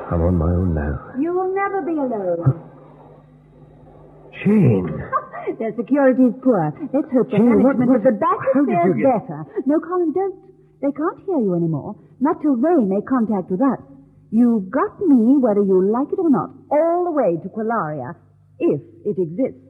I'm on my own now. You will never be alone. Jane. Their security's poor. Let's hope the Jane, management what- of the back how did fares you get- better. No, Colin, don't. They can't hear you anymore. Not till they make contact with us. You've got me, whether you like it or not, all the way to Qualaria, if it exists.